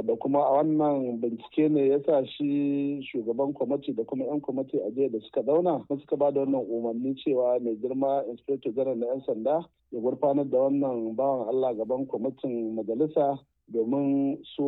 wadda kuma a wannan bincike ne ya sa shi shugaban kwamiti da kuma 'yan kwamiti a jiya da suka zauna suka ba da wannan umarni cewa mai girma inspector general na 'yan sanda ya gurfanar da wannan bawan Allah gaban kwamitin majalisa domin su